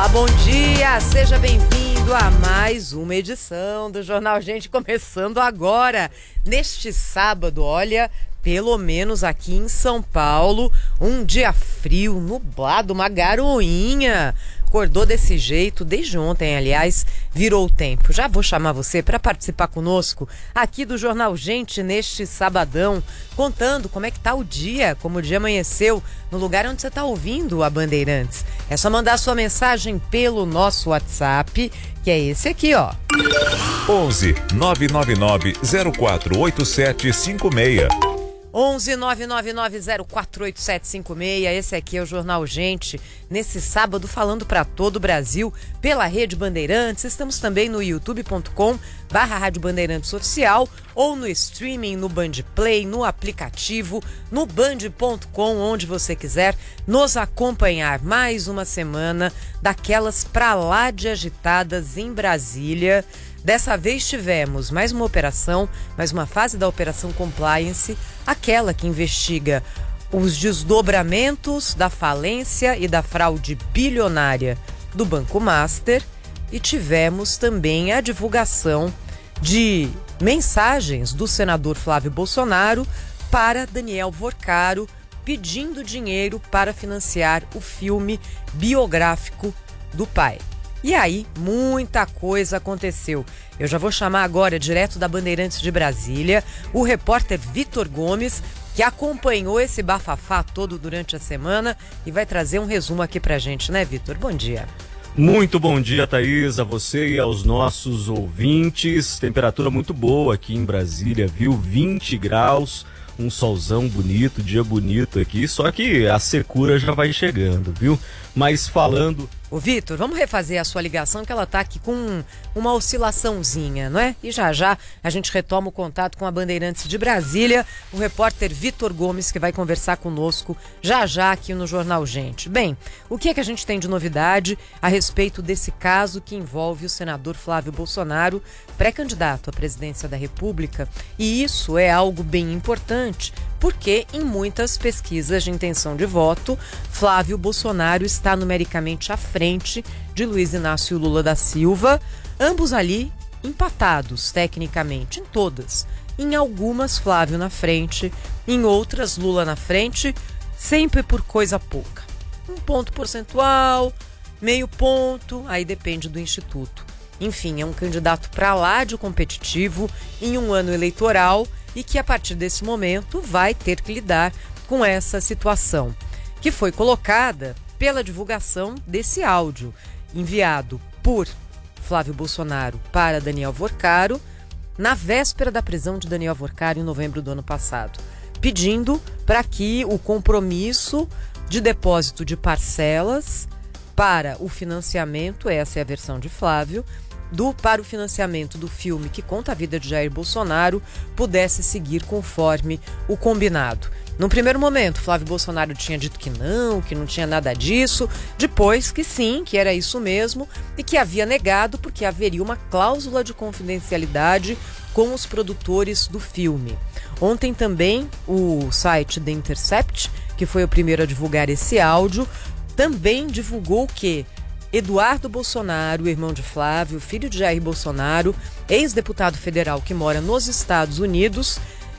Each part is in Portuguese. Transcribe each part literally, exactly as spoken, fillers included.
bom dia, seja bem-vindo a mais uma edição do Jornal Gente, começando agora, neste sábado, olha, pelo menos aqui em São Paulo, um dia frio, nublado, uma garoinha. Acordou desse jeito, desde ontem, aliás, virou o tempo. Já vou chamar você para participar conosco aqui do Jornal Gente neste sabadão, contando como é que tá o dia, como o dia amanheceu, no lugar onde você está ouvindo a Bandeirantes. É só mandar sua mensagem pelo nosso WhatsApp, que é esse aqui, ó. onze nove nove nove zero quatro oito sete cinco seis. onze nove nove nove zero quatro oito sete cinco seis, esse aqui é o Jornal Gente, nesse sábado falando para todo o Brasil pela Rede Bandeirantes. Estamos também no youtube ponto com barra Rádio Bandeirantes Oficial ou no streaming, no Band Play, no aplicativo, no band ponto com, onde você quiser nos acompanhar. Mais uma semana daquelas pra lá de agitadas em Brasília. Dessa vez tivemos mais uma operação, mais uma fase da Operação Compliance, aquela que investiga os desdobramentos da falência e da fraude bilionária do Banco Master, e tivemos também a divulgação de mensagens do senador Flávio Bolsonaro para Daniel Vorcaro, pedindo dinheiro para financiar o filme biográfico do pai. E aí, muita coisa aconteceu. Eu já vou chamar agora, direto da Bandeirantes de Brasília, o repórter Vitor Gomes, que acompanhou esse bafafá todo durante a semana e vai trazer um resumo aqui pra gente, né, Vitor? Bom dia. Muito bom dia, Thaís, a você e aos nossos ouvintes. Temperatura muito boa aqui em Brasília, viu? vinte graus. Um solzão bonito, dia bonito aqui, só que a secura já vai chegando, viu? Mas falando... Ô Vitor, vamos refazer a sua ligação, que ela tá aqui com uma oscilaçãozinha, não é? E já já a gente retoma o contato com a Bandeirantes de Brasília, o repórter Vitor Gomes, que vai conversar conosco já já aqui no Jornal Gente. Bem, o que é que a gente tem de novidade a respeito desse caso que envolve o senador Flávio Bolsonaro, pré-candidato à presidência da República? E isso é algo bem importante, porque em muitas pesquisas de intenção de voto, Flávio Bolsonaro está numericamente à frente de Luiz Inácio Lula da Silva, ambos ali empatados tecnicamente, em todas. Em algumas, Flávio na frente, em outras, Lula na frente, sempre por coisa pouca. Um ponto percentual, meio ponto, aí depende do instituto. Enfim, é um candidato para lá de competitivo em um ano eleitoral e que a partir desse momento vai ter que lidar com essa situação, que foi colocada pela divulgação desse áudio enviado por Flávio Bolsonaro para Daniel Vorcaro na véspera da prisão de Daniel Vorcaro em novembro do ano passado, pedindo para que o compromisso de depósito de parcelas para o financiamento, essa é a versão de Flávio, do, para o financiamento do filme que conta a vida de Jair Bolsonaro, pudesse seguir conforme o combinado. No primeiro momento, Flávio Bolsonaro tinha dito que não, que não tinha nada disso, depois que sim, que era isso mesmo, e que havia negado porque haveria uma cláusula de confidencialidade com os produtores do filme. Ontem também o site The Intercept, que foi o primeiro a divulgar esse áudio, também divulgou que Eduardo Bolsonaro, irmão de Flávio, filho de Jair Bolsonaro, ex-deputado federal que mora nos Estados Unidos,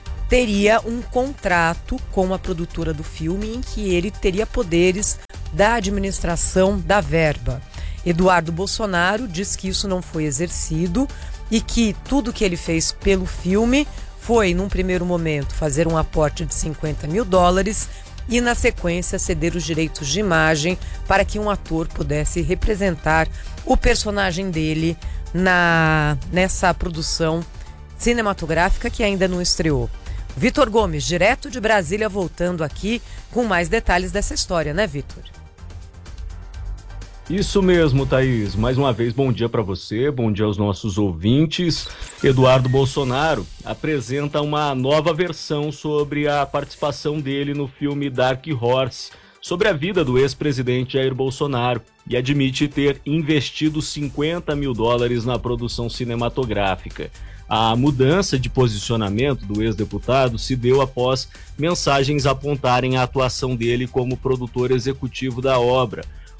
teria um contrato com a produtora do filme em que ele teria poderes da administração da verba. Eduardo Bolsonaro diz que isso não foi exercido e que tudo que ele fez pelo filme foi, num primeiro momento, fazer um aporte de cinquenta mil dólares e, na sequência, ceder os direitos de imagem para que um ator pudesse representar o personagem dele na, nessa produção cinematográfica que ainda não estreou. Vitor Gomes, direto de Brasília, voltando aqui com mais detalhes dessa história, né, Vitor? Isso mesmo, Thaís. Mais uma vez, bom dia para você, bom dia aos nossos ouvintes. Eduardo Bolsonaro apresenta uma nova versão sobre a participação dele no filme Dark Horse, sobre a vida do ex-presidente Jair Bolsonaro, e admite ter investido cinquenta mil dólares na produção cinematográfica. A mudança de posicionamento do ex-deputado se deu após mensagens apontarem a atuação dele como produtor executivo da obra.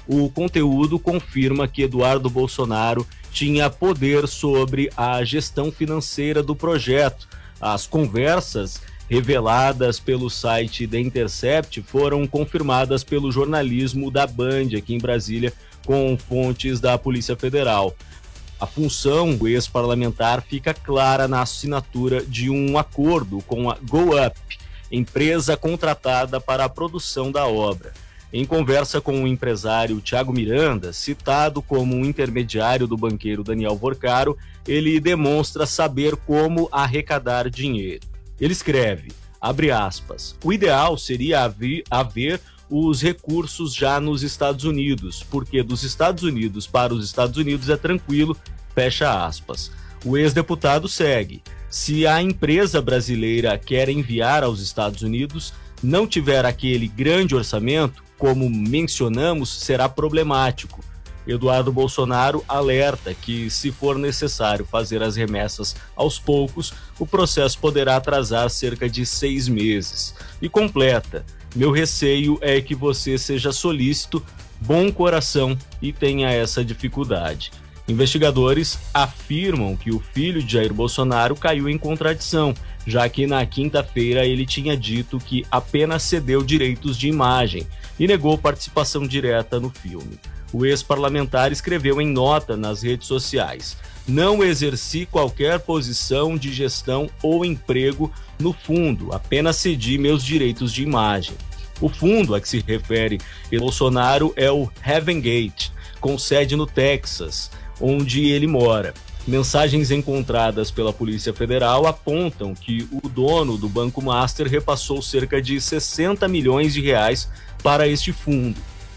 O conteúdo confirma que Eduardo Bolsonaro tinha poder sobre a gestão financeira do projeto. As conversas reveladas pelo site The Intercept foram confirmadas pelo jornalismo da Band aqui em Brasília, com fontes da Polícia Federal. A função do ex-parlamentar fica clara na assinatura de um acordo com a GoUp, empresa contratada para a produção da obra. Em conversa com o empresário Thiago Miranda, citado como um intermediário do banqueiro Daniel Vorcaro, ele demonstra saber como arrecadar dinheiro. Ele escreve, abre aspas, o ideal seria haver, haver os recursos já nos Estados Unidos, porque dos Estados Unidos para os Estados Unidos é tranquilo, fecha aspas. O ex-deputado segue, se a empresa brasileira quer enviar aos Estados Unidos, não tiver aquele grande orçamento, como mencionamos, será problemático. Eduardo Bolsonaro alerta que, se for necessário fazer as remessas aos poucos, o processo poderá atrasar cerca de seis meses. E completa, meu receio é que você seja solícito, bom coração e tenha essa dificuldade. Investigadores afirmam que o filho de Jair Bolsonaro caiu em contradição, já que na quinta-feira ele tinha dito que apenas cedeu direitos de imagem e negou participação direta no filme. O ex-parlamentar escreveu em nota nas redes sociais: não exerci qualquer posição de gestão ou emprego no fundo, apenas cedi meus direitos de imagem. O fundo a que se refere Bolsonaro é o Heaven Gate, com sede no Texas, onde ele mora. Mensagens encontradas pela Polícia Federal apontam que o dono do Banco Master repassou cerca de sessenta milhões de reais para este fundo.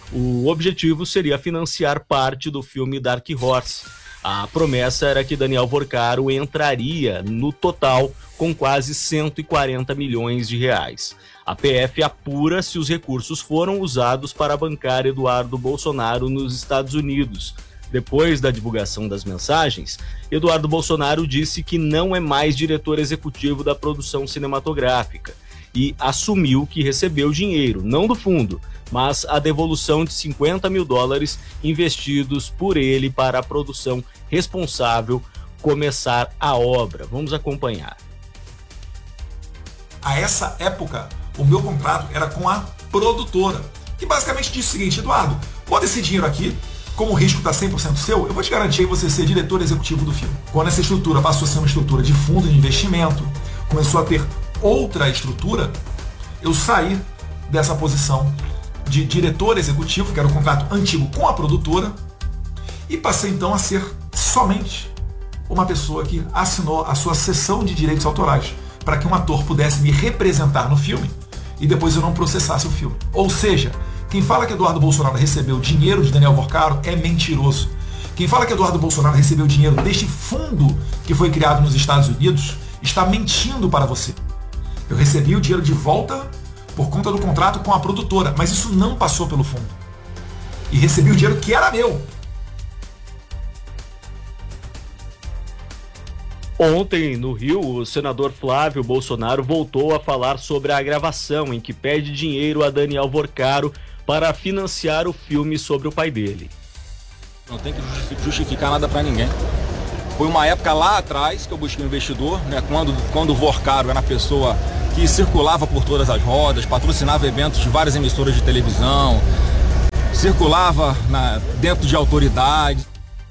O objetivo seria financiar parte do filme Dark Horse. A promessa era que Daniel Vorcaro entraria no total com quase cento e quarenta milhões de reais. A P F apura se os recursos foram usados para bancar Eduardo Bolsonaro nos Estados Unidos. Depois da divulgação das mensagens, Eduardo Bolsonaro disse que não é mais diretor executivo da produção cinematográfica e assumiu que recebeu dinheiro, não do fundo, mas a devolução de cinquenta mil dólares investidos por ele para a produção responsável começar a obra. Vamos acompanhar. A essa época, o meu contrato era com a produtora, que basicamente disse o seguinte: Eduardo, bota esse dinheiro aqui, como o risco está cem por cento seu, eu vou te garantir você ser diretor executivo do filme. Quando essa estrutura passou a ser uma estrutura de fundo de investimento, começou a ter outra estrutura, eu saí dessa posição de diretor executivo, que era o contrato antigo com a produtora, e passei então a ser somente uma pessoa que assinou a sua cessão de direitos autorais, para que um ator pudesse me representar no filme e depois eu não processasse o filme. Ou seja, quem fala que Eduardo Bolsonaro recebeu dinheiro de Daniel Vorcaro é mentiroso. Quem fala que Eduardo Bolsonaro recebeu dinheiro deste fundo que foi criado nos Estados Unidos está mentindo para você. Eu recebi o dinheiro de volta por conta do contrato com a produtora, mas isso não passou pelo fundo. E recebi o dinheiro que era meu. Ontem, no Rio, o senador Flávio Bolsonaro voltou a falar sobre a gravação em que pede dinheiro a Daniel Vorcaro para financiar o filme sobre o pai dele. Não tem que justificar nada para ninguém. Foi uma época lá atrás que eu busquei um investidor, né, quando, quando o Vorcaro era a pessoa que circulava por todas as rodas, patrocinava eventos de várias emissoras de televisão, circulava na, dentro de autoridades.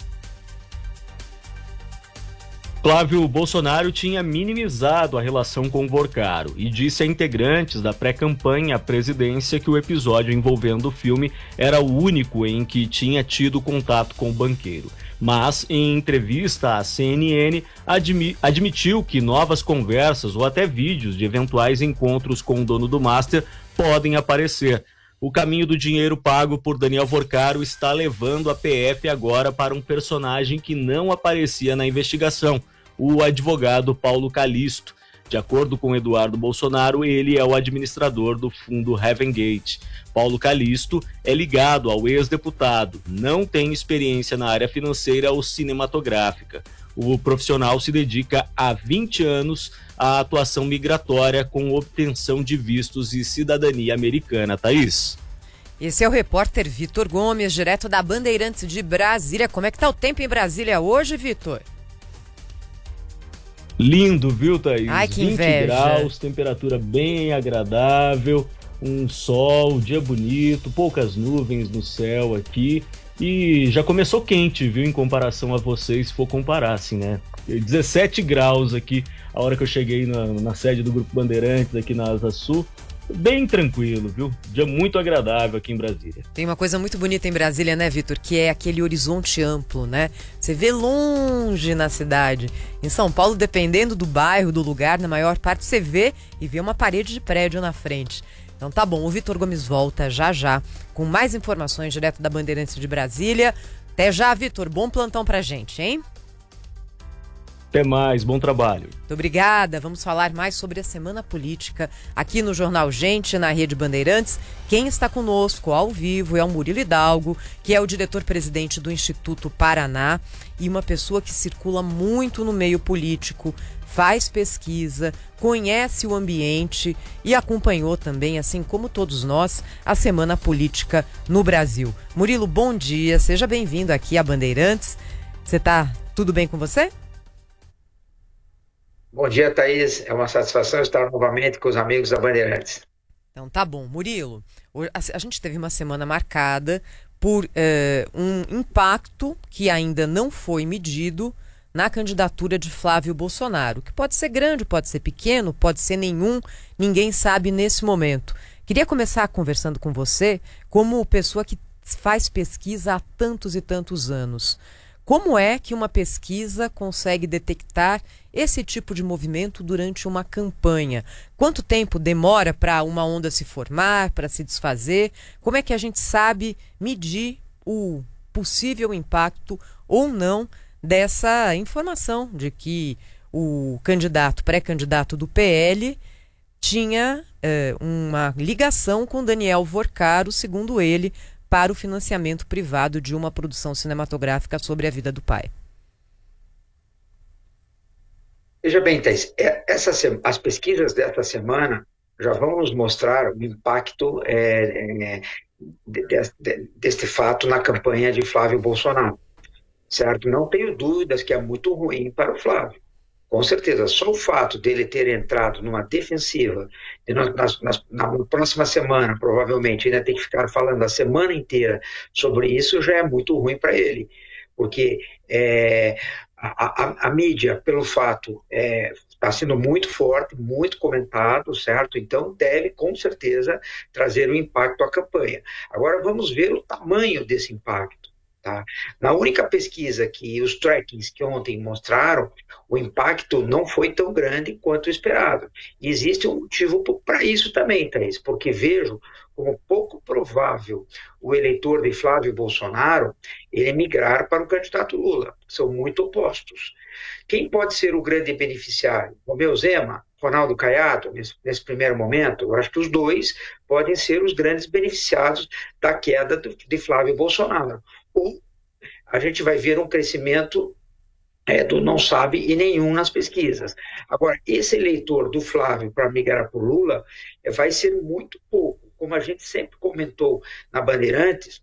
Flávio Bolsonaro tinha minimizado a relação com Vorcaro e disse a integrantes da pré-campanha à presidência que o episódio envolvendo o filme era o único em que tinha tido contato com o banqueiro. Mas, em entrevista à C N N, admi- admitiu que novas conversas ou até vídeos de eventuais encontros com o dono do Master podem aparecer. O caminho do dinheiro pago por Daniel Vorcaro está levando a P F agora para um personagem que não aparecia na investigação, o advogado Paulo Calisto. De acordo com Eduardo Bolsonaro, ele é o administrador do fundo Heaven Gate. Paulo Calisto é ligado ao ex-deputado, não tem experiência na área financeira ou cinematográfica. O profissional se dedica há vinte anos à atuação migratória com obtenção de vistos e cidadania americana. Thaís? Esse é o repórter Vitor Gomes, direto da Bandeirantes de Brasília. Como é que tá o tempo em Brasília hoje, Vitor? Lindo, viu, Thaís? Ai, que vinte inveja. graus, temperatura bem agradável, um sol, dia bonito, poucas nuvens no céu aqui. E já começou quente, viu, em comparação a vocês, se for comparar, assim, né? dezessete graus aqui, a hora que eu cheguei na, na sede do Grupo Bandeirantes, aqui na Asa Sul. Bem tranquilo, viu? Dia muito agradável aqui em Brasília. Tem uma coisa muito bonita em Brasília, né, Vitor? Que é aquele horizonte amplo, né? Você vê longe na cidade. Em São Paulo, dependendo do bairro, do lugar, na maior parte você vê e vê uma parede de prédio na frente. Então tá bom, o Vitor Gomes volta já já com mais informações direto da Bandeirantes de Brasília. Até já, Vitor. Bom plantão pra gente, hein? Até mais, bom trabalho. Muito obrigada. Vamos falar mais sobre a Semana Política aqui no Jornal Gente, na Rede Bandeirantes. Quem está conosco ao vivo é o Murilo Hidalgo, que é o diretor-presidente do Instituto Paraná e uma pessoa que circula muito no meio político, faz pesquisa, conhece o ambiente e acompanhou também, assim como todos nós, a Semana Política no Brasil. Murilo, bom dia. Seja bem-vindo aqui à Bandeirantes. Você tá tudo bem com você? Bom dia, Thaís. É uma satisfação estar novamente com os amigos da Bandeirantes. Então tá bom. Murilo, a gente teve uma semana marcada por eh, um impacto que ainda não foi medido na candidatura de Flávio Bolsonaro, que pode ser grande, pode ser pequeno, pode ser nenhum, ninguém sabe nesse momento. Queria começar conversando com você como pessoa que faz pesquisa há tantos e tantos anos. Como é que uma pesquisa consegue detectar esse tipo de movimento durante uma campanha? Quanto tempo demora para uma onda se formar, para se desfazer? Como é que a gente sabe medir o possível impacto ou não dessa informação de que o candidato, pré-candidato do P L tinha eh, uma ligação com Daniel Vorcaro, segundo ele, para o financiamento privado de uma produção cinematográfica sobre a vida do pai? Veja bem, Thaís, essa, as pesquisas desta semana já vão nos mostrar o impacto é, é, de, de, deste fato na campanha de Flávio Bolsonaro, certo? Não tenho dúvidas que é muito ruim para o Flávio. Com certeza, só o fato dele ter entrado numa defensiva, e na, na, na próxima semana, provavelmente, ainda tem que ficar falando a semana inteira sobre isso, já é muito ruim para ele. Porque é, a, a, a mídia, pelo fato, é, está sendo muito forte, muito comentado, certo? Então, deve, com certeza, trazer um impacto à campanha. Agora, vamos ver o tamanho desse impacto. Tá? Na única pesquisa que os trackings que ontem mostraram, o impacto não foi tão grande quanto esperado. E existe um motivo para isso também, Thaís, porque vejo como pouco provável o eleitor de Flávio Bolsonaro ele migrar para o candidato Lula. São muito opostos. Quem pode ser o grande beneficiário? Romeu Zema, Ronaldo Caiado, nesse, nesse primeiro momento? Eu acho que os dois podem ser os grandes beneficiados da queda do, de Flávio Bolsonaro. Ou a gente vai ver um crescimento é, do não sabe e nenhum nas pesquisas. Agora, esse eleitor do Flávio para migrar para o Lula é, vai ser muito pouco. Como a gente sempre comentou na Bandeirantes,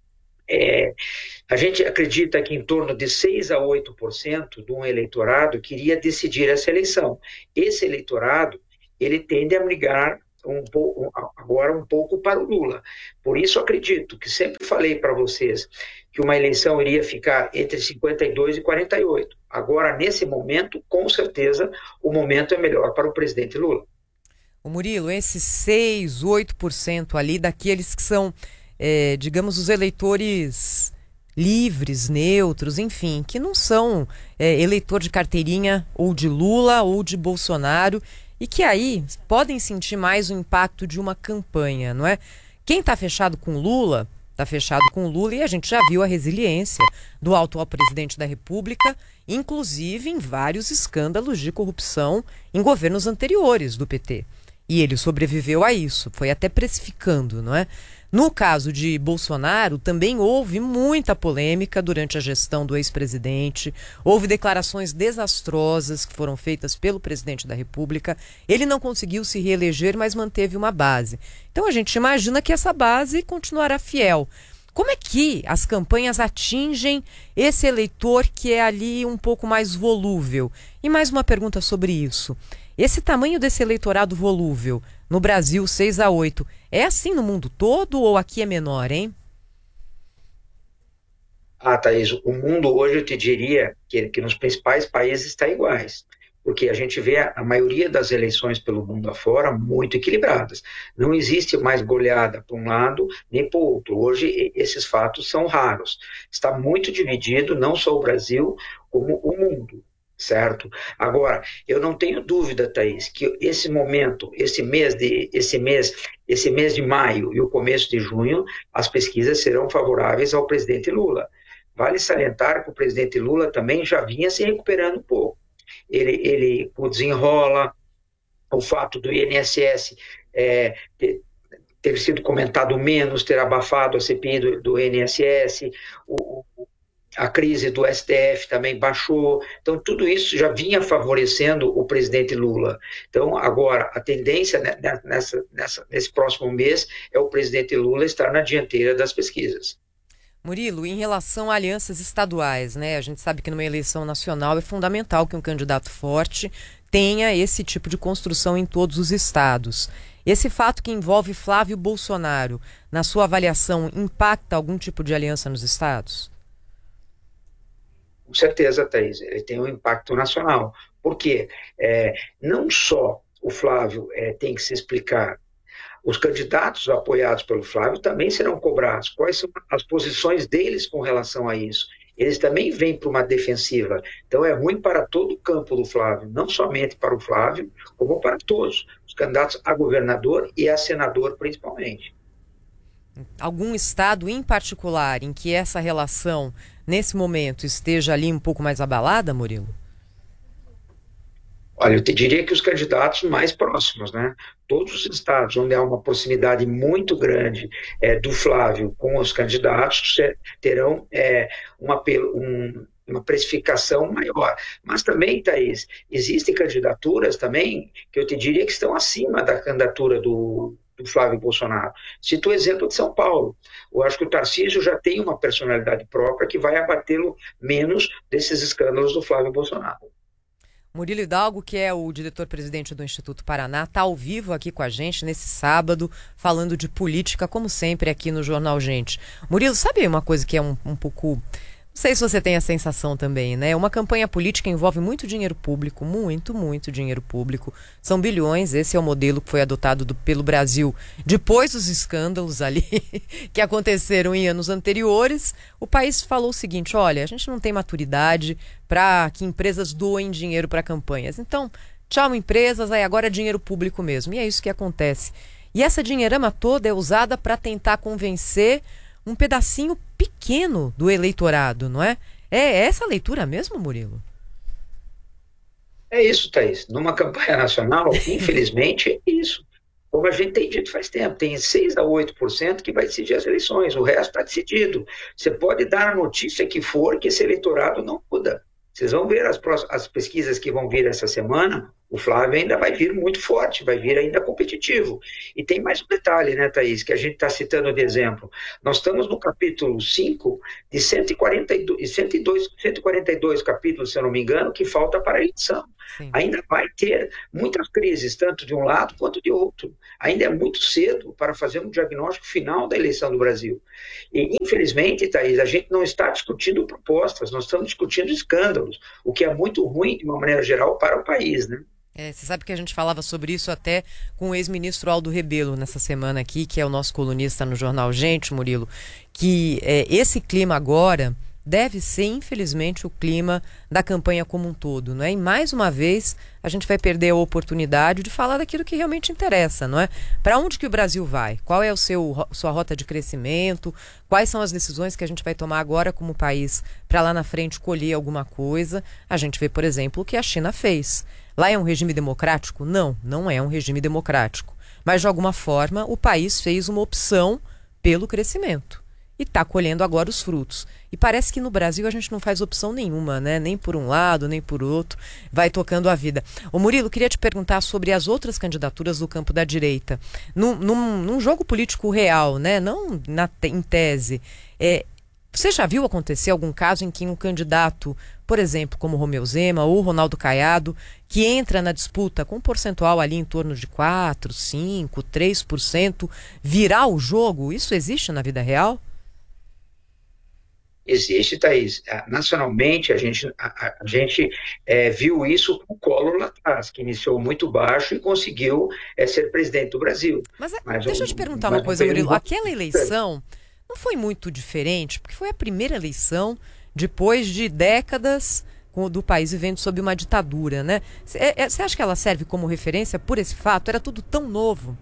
é, a gente acredita que em torno de seis a oito por cento de um eleitorado queria decidir essa eleição. Esse eleitorado, ele tende a migrar um pouco, agora um pouco para o Lula. Por isso acredito que sempre falei para vocês que uma eleição iria ficar entre cinquenta e dois e quarenta e oito. Agora, nesse momento, com certeza, o momento é melhor para o presidente Lula. O Murilo, esses seis, oito por cento ali daqueles que são, é, digamos, os eleitores livres, neutros, enfim, que não são é, eleitor de carteirinha ou de Lula ou de Bolsonaro, e que aí podem sentir mais o impacto de uma campanha, não é? Quem está fechado com Lula, está fechado com Lula, e a gente já viu a resiliência do atual presidente da República, inclusive em vários escândalos de corrupção em governos anteriores do P T. E ele sobreviveu a isso, foi até precificando, não é? No caso de Bolsonaro, também houve muita polêmica durante a gestão do ex-presidente, houve declarações desastrosas que foram feitas pelo presidente da República. Ele não conseguiu se reeleger, mas manteve uma base. Então a gente imagina que essa base continuará fiel. Como é que as campanhas atingem esse eleitor que é ali um pouco mais volúvel? E mais uma pergunta sobre isso. Esse tamanho desse eleitorado volúvel, no Brasil, seis a oito, é assim no mundo todo ou aqui é menor, hein? Ah, Thaís, o mundo hoje eu te diria que, que nos principais países está iguais. Porque a gente vê a, a maioria das eleições pelo mundo afora muito equilibradas. Não existe mais goleada para um lado nem para o outro. Hoje esses fatos são raros. Está muito dividido, não só o Brasil, como o mundo. Certo? Agora, eu não tenho dúvida, Thaís, que esse momento, esse mês de, esse mês, esse mês de maio e o começo de junho, as pesquisas serão favoráveis ao presidente Lula. Vale salientar que o presidente Lula também já vinha se recuperando um pouco. Ele, ele o desenrola, o fato do I N S S é, ter, ter sido comentado menos, ter abafado a C P I do, do I N S S, o a crise do S T F também baixou, então tudo isso já vinha favorecendo o presidente Lula. Então agora a tendência nessa, nessa, nesse próximo mês é o presidente Lula estar na dianteira das pesquisas. Murilo, em relação a alianças estaduais, né? A gente sabe que numa eleição nacional é fundamental que um candidato forte tenha esse tipo de construção em todos os estados. Esse fato que envolve Flávio Bolsonaro, na sua avaliação, impacta algum tipo de aliança nos estados? Com certeza, Thaís, ele tem um impacto nacional. Por quê? É, não só o Flávio é, tem que se explicar, os candidatos apoiados pelo Flávio também serão cobrados. Quais são as posições deles com relação a isso? Eles também vêm para uma defensiva. Então é ruim para todo o campo do Flávio, não somente para o Flávio, como para todos, os candidatos a governador e a senador principalmente. Algum estado em particular em que essa relação, nesse momento, esteja ali um pouco mais abalada, Murilo? Olha, eu te diria que os candidatos mais próximos, né? Todos os estados onde há uma proximidade muito grande é, do Flávio com os candidatos terão é, uma, um, uma precificação maior. Mas também, Thaís, existem candidaturas também que eu te diria que estão acima da candidatura do do Flávio Bolsonaro. Cito o exemplo de São Paulo. Eu acho que o Tarcísio já tem uma personalidade própria que vai abatê-lo menos desses escândalos do Flávio Bolsonaro. Murilo Hidalgo, que é o diretor-presidente do Instituto Paraná, está ao vivo aqui com a gente nesse sábado, falando de política, como sempre, aqui no Jornal Gente. Murilo, sabe uma coisa que é um, um pouco... Não sei se você tem a sensação também, né? Uma campanha política envolve muito dinheiro público, muito, muito dinheiro público. São bilhões, esse é o modelo que foi adotado do, pelo Brasil depois dos escândalos ali que aconteceram em anos anteriores. O país falou o seguinte, olha, a gente não tem maturidade para que empresas doem dinheiro para campanhas. Então, tchau empresas, aí agora é dinheiro público mesmo. E é isso que acontece. E essa dinheirama toda é usada para tentar convencer um pedacinho pequeno do eleitorado, não é? É essa a leitura mesmo, Murilo? É isso, Thaís. Numa campanha nacional, infelizmente, é isso. Como a gente tem dito faz tempo, tem seis a oito por cento que vai decidir as eleições, o resto está decidido. Você pode dar a notícia que for que esse eleitorado não muda. Vocês vão ver as, as pesquisas que vão vir essa semana, o Flávio ainda vai vir muito forte, vai vir ainda competitivo. E tem mais um detalhe, né, Thaís, que a gente está citando de exemplo. Nós estamos no capítulo cinco de cento e quarenta e dois, cento e dois, cento e quarenta e dois capítulos, se eu não me engano, que falta para a eleição. Sim. Ainda vai ter muitas crises, tanto de um lado quanto de outro. Ainda é muito cedo para fazer um diagnóstico final da eleição do Brasil. E, infelizmente, Thaís, a gente não está discutindo propostas, nós estamos discutindo escândalos, o que é muito ruim, de uma maneira geral, para o país, né? É, você sabe que a gente falava sobre isso até com o ex-ministro Aldo Rebelo nessa semana aqui, que é o nosso colunista no Jornal Gente, Murilo, que é, esse clima agora deve ser, infelizmente, o clima da campanha como um todo, não é? E mais uma vez a gente vai perder a oportunidade de falar daquilo que realmente interessa, não é? Para onde que o Brasil vai? Qual é o seu, sua rota de crescimento? Quais são as decisões que a gente vai tomar agora como país para lá na frente colher alguma coisa? A gente vê, por exemplo, o que a China fez. Lá é um regime democrático? Não, não é um regime democrático. Mas, de alguma forma, o país fez uma opção pelo crescimento. E está colhendo agora os frutos. E parece que no Brasil a gente não faz opção nenhuma, né? Nem por um lado, nem por outro. Vai tocando a vida. Ô Murilo, queria te perguntar sobre as outras candidaturas do campo da direita. Num, num, num jogo político real, né? Não na, em tese. É, você já viu acontecer algum caso em que um candidato, por exemplo, como Romeu Zema ou Ronaldo Caiado, que entra na disputa com um percentual ali em torno de quatro, cinco, três por cento, virar o jogo? Isso existe na vida real? Existe, Thaís. Nacionalmente, a gente, a, a gente é, viu isso com o Collor lá atrás, que iniciou muito baixo e conseguiu é, ser presidente do Brasil. Mas, mas deixa um, eu te perguntar uma coisa, Murilo. Aquela eleição não foi muito diferente, porque foi a primeira eleição depois de décadas do país vivendo sob uma ditadura, né? Você acha que ela serve como referência por esse fato? Era tudo tão novo.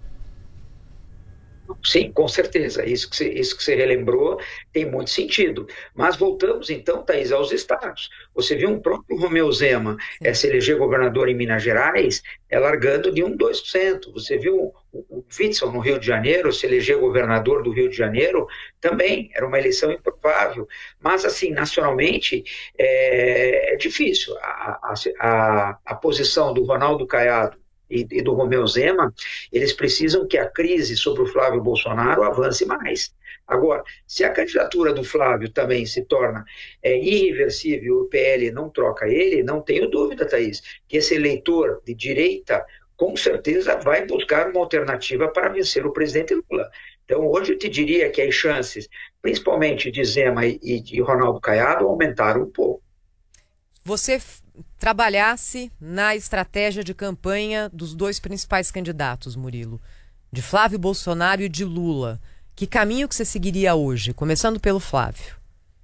Sim, com certeza. Isso que, você, isso que você relembrou tem muito sentido. Mas voltamos então, Thaís, aos estados. Você viu um próprio Romeu Zema é, se eleger governador em Minas Gerais, é largando de um, dois por cento. Você viu o, o Witzel no Rio de Janeiro se eleger governador do Rio de Janeiro, também era uma eleição improvável. Mas, assim, nacionalmente, é, é difícil. A, a, a, a posição do Ronaldo Caiado e do Romeu Zema, eles precisam que a crise sobre o Flávio Bolsonaro avance mais. Agora, se a candidatura do Flávio também se torna é, irreversível, o P L não troca ele, não tenho dúvida, Thaís, que esse eleitor de direita, com certeza, vai buscar uma alternativa para vencer o presidente Lula. Então, hoje eu te diria que as chances, principalmente de Zema e de Ronaldo Caiado, aumentaram um pouco. Você trabalhasse na estratégia de campanha dos dois principais candidatos, Murilo, de Flávio Bolsonaro e de Lula, que caminho que você seguiria hoje, começando pelo Flávio?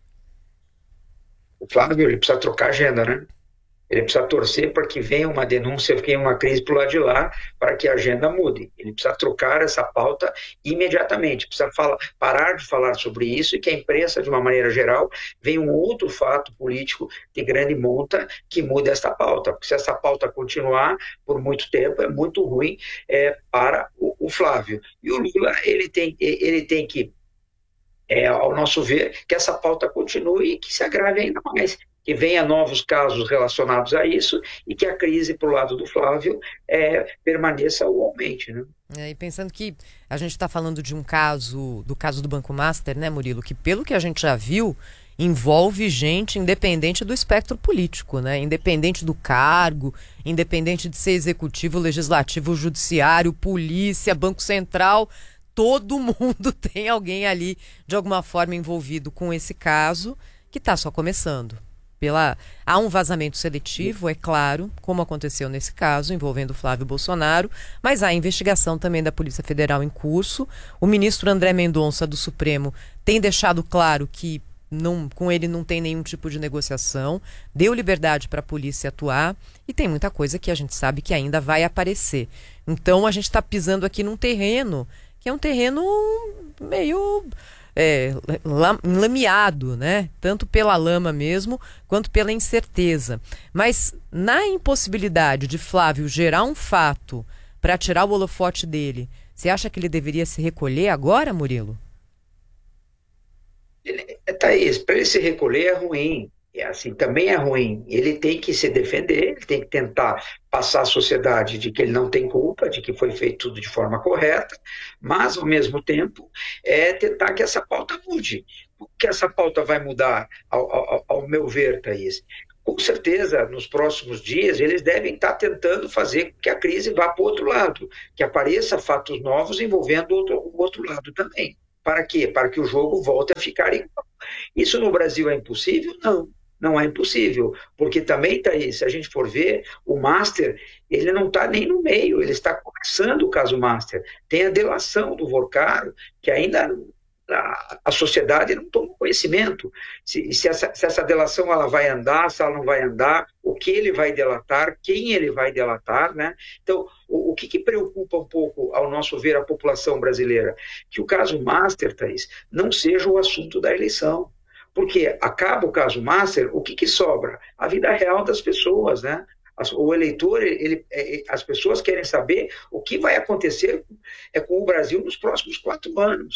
O Flávio, ele precisa trocar agenda, né? Ele precisa torcer para que venha uma denúncia, venha uma crise para o lado de lá, para que a agenda mude. Ele precisa trocar essa pauta imediatamente, precisa falar, parar de falar sobre isso e que a imprensa, de uma maneira geral, venha um outro fato político de grande monta que mude essa pauta. Porque se essa pauta continuar por muito tempo, é muito ruim é, para o, o Flávio. E o Lula, ele tem, ele tem que, é, ao nosso ver, que essa pauta continue e que se agrave ainda mais. Que venha novos casos relacionados a isso e que a crise para o lado do Flávio é, permaneça ou aumente, né? É, e pensando que a gente está falando de um caso, do caso do Banco Master, né, Murilo, que pelo que a gente já viu, envolve gente independente do espectro político, né? Independente do cargo, independente de ser executivo, legislativo, judiciário, polícia, Banco Central, todo mundo tem alguém ali de alguma forma envolvido com esse caso que está só começando. Pela... Há um vazamento seletivo, é claro, como aconteceu nesse caso, envolvendo Flávio Bolsonaro, mas há investigação também da Polícia Federal em curso. O ministro André Mendonça, do Supremo, tem deixado claro que não, com ele não tem nenhum tipo de negociação, deu liberdade para a polícia atuar e tem muita coisa que a gente sabe que ainda vai aparecer. Então a gente está pisando aqui num terreno que é um terreno meio... É, lameado, né? Tanto pela lama mesmo, quanto pela incerteza. Mas na impossibilidade de Flávio gerar um fato para tirar o holofote dele, você acha que ele deveria se recolher agora, Murilo? Ele, Thaís, para ele se recolher é ruim. É assim, também é ruim. Ele tem que se defender, ele tem que tentar passar à sociedade de que ele não tem culpa, de que foi feito tudo de forma correta, mas, ao mesmo tempo, é tentar que essa pauta mude. O que essa pauta vai mudar, ao, ao, ao meu ver, Thaís? Com certeza, nos próximos dias, eles devem estar tentando fazer com que a crise vá para o outro lado, que apareça fatos novos envolvendo o outro, o outro lado também. Para quê? Para que o jogo volte a ficar igual. Isso no Brasil é impossível? Não. Não é impossível, porque também, Thaís, se a gente for ver, o Master, ele não está nem no meio, ele está começando o caso Master. Tem a delação do Vorcaro, que ainda a, a sociedade não toma conhecimento. Se, se, essa, se essa delação ela vai andar, se ela não vai andar, o que ele vai delatar, quem ele vai delatar, né? Então, o, o que, que preocupa um pouco, ao nosso ver, a população brasileira? Que o caso Master, Thaís, não seja o assunto da eleição. Porque acaba o caso Master, o que, que sobra? A vida real das pessoas, né? O eleitor, ele, as pessoas querem saber o que vai acontecer com o Brasil nos próximos quatro anos.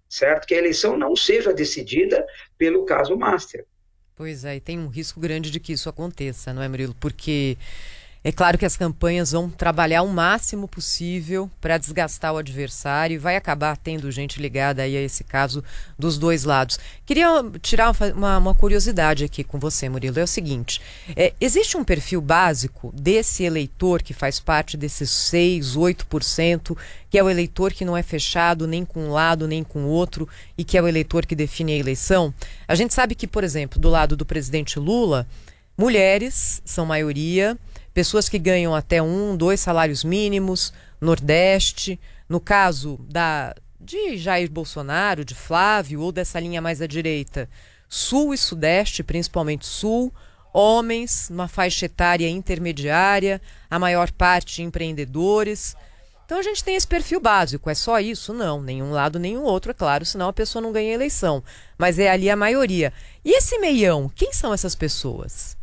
certo? Que a eleição não seja decidida pelo caso Master. Pois é, e tem um risco grande de que isso aconteça, não é, Murilo? Porque é claro que as campanhas vão trabalhar o máximo possível para desgastar o adversário e vai acabar tendo gente ligada aí a esse caso dos dois lados. Queria tirar uma, uma curiosidade aqui com você, Murilo. É o seguinte, é, existe um perfil básico desse eleitor que faz parte desses seis, oito por cento, que é o eleitor que não é fechado nem com um lado nem com o outro e que é o eleitor que define a eleição? A gente sabe que, por exemplo, do lado do presidente Lula, mulheres são maioria, pessoas que ganham até um, dois salários mínimos, Nordeste. No caso da, de Jair Bolsonaro, de Flávio, ou dessa linha mais à direita, Sul e Sudeste, principalmente Sul, homens, uma faixa etária intermediária, a maior parte empreendedores. Então a gente tem esse perfil básico. É só isso? Não, nenhum lado, nenhum outro, é claro, senão a pessoa não ganha a eleição. Mas é ali a maioria. E esse meião, quem são essas pessoas?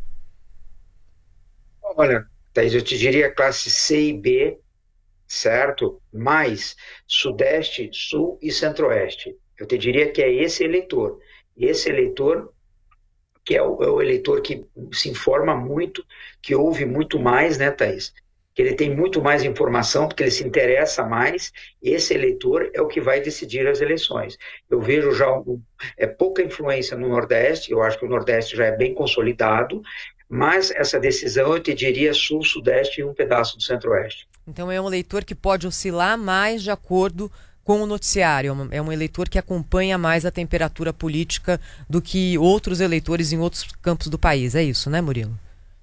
Olha, Thaís, eu te diria classe C e B, certo? Mais Sudeste, Sul e Centro-Oeste. Eu te diria que é esse eleitor. Esse eleitor que é o, é o eleitor que se informa muito, que ouve muito mais, né, Thaís? Que ele tem muito mais informação, porque ele se interessa mais. Esse eleitor é o que vai decidir as eleições. Eu vejo já um, é, pouca influência no Nordeste, eu acho que o Nordeste já é bem consolidado, mas essa decisão eu te diria Sul, Sudeste e um pedaço do Centro-Oeste. Então é um eleitor que pode oscilar mais de acordo com o noticiário, é um eleitor que acompanha mais a temperatura política do que outros eleitores em outros campos do país, é isso, né, Murilo?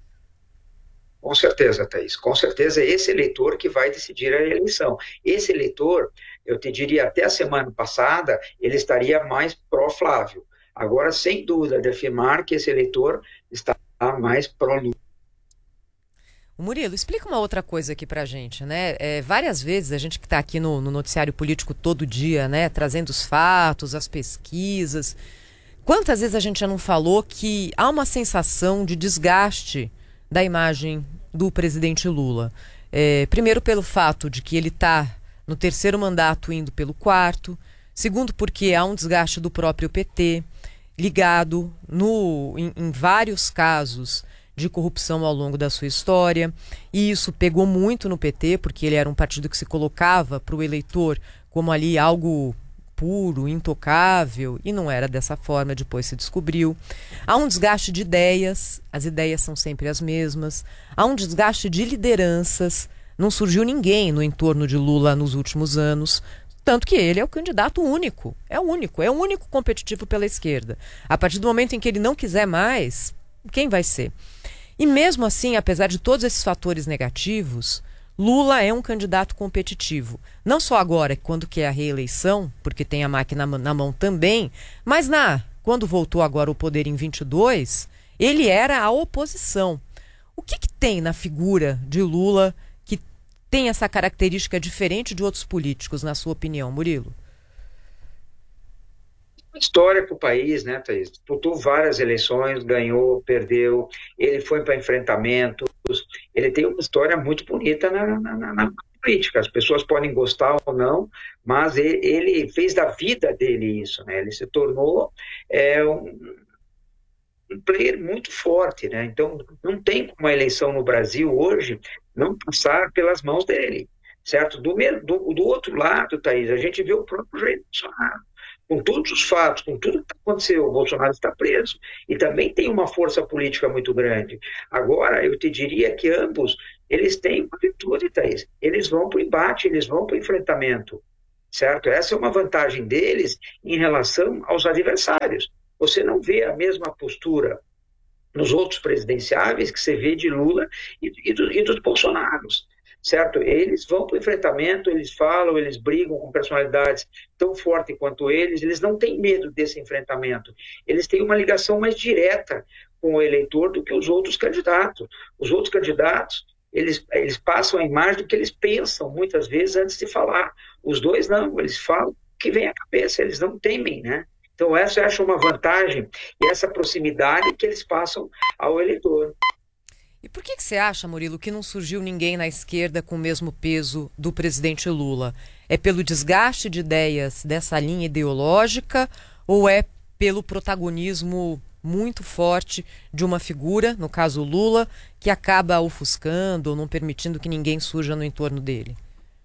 Com certeza, Thaís, com certeza é esse eleitor que vai decidir a eleição. Esse eleitor, eu te diria, até a semana passada, ele estaria mais pró-Flávio. Agora, sem dúvida, de afirmar que esse eleitor está mais pró-Lula. Murilo, explica uma outra coisa aqui pra gente, né? É, várias vezes a gente que está aqui no, no noticiário político todo dia, né? Trazendo os fatos, as pesquisas. Quantas vezes a gente já não falou que há uma sensação de desgaste da imagem do presidente Lula? É, primeiro pelo fato de que ele está no terceiro mandato indo pelo quarto. Segundo porque há um desgaste do próprio P T, ligado no, em, em vários casos de corrupção ao longo da sua história, e isso pegou muito no P T, porque ele era um partido que se colocava para o eleitor como ali algo puro, intocável, e não era dessa forma, depois se descobriu. Há um desgaste de ideias, as ideias são sempre as mesmas, há um desgaste de lideranças, não surgiu ninguém no entorno de Lula nos últimos anos, tanto que ele é o candidato único, é o único, é o único competitivo pela esquerda. A partir do momento em que ele não quiser mais, quem vai ser? E mesmo assim, apesar de todos esses fatores negativos, Lula é um candidato competitivo. Não só agora, quando quer a reeleição, porque tem a máquina na mão também, mas na, quando voltou agora ao poder em vinte e dois, ele era a oposição. O que, que tem na figura de Lula que tem essa característica diferente de outros políticos, na sua opinião, Murilo? História para o país, né, Thaís? Disputou várias eleições, ganhou, perdeu, ele foi para enfrentamentos, ele tem uma história muito bonita na, na, na política. As pessoas podem gostar ou não, mas ele, ele fez da vida dele isso, né? Ele se tornou é, um, um player muito forte, né? Então, não tem como a eleição no Brasil hoje não passar pelas mãos dele, certo? Do, do, do outro lado, Thaís, a gente vê o próprio Jair Bolsonaro. Com todos os fatos, com tudo que aconteceu, o Bolsonaro está preso e também tem uma força política muito grande. Agora, eu te diria que ambos, eles têm uma virtude, Thaís. Eles vão para o embate, eles vão para o enfrentamento, certo? Essa é uma vantagem deles em relação aos adversários. Você não vê a mesma postura nos outros presidenciáveis que você vê de Lula e, e, do, e dos Bolsonaros. Certo? Eles vão para o enfrentamento, eles falam, eles brigam com personalidades tão fortes quanto eles, eles não têm medo desse enfrentamento. Eles têm uma ligação mais direta com o eleitor do que os outros candidatos. Os outros candidatos, eles, eles passam a imagem do que eles pensam, muitas vezes, antes de falar. Os dois não, eles falam o que vem à cabeça, eles não temem, né? Então essa eu acho uma vantagem, e essa proximidade que eles passam ao eleitor. E por que, que você acha, Murilo, que não surgiu ninguém na esquerda com o mesmo peso do presidente Lula? É pelo desgaste de ideias dessa linha ideológica ou é pelo protagonismo muito forte de uma figura, no caso Lula, que acaba ofuscando ou não permitindo que ninguém surja no entorno dele?